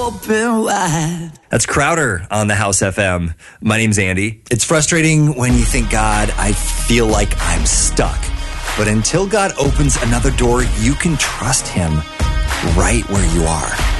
open wide. That's Crowder on the House FM. My name's Andy. It's frustrating when you think, God, I feel like I'm stuck. But until God opens another door, you can trust him right where you are.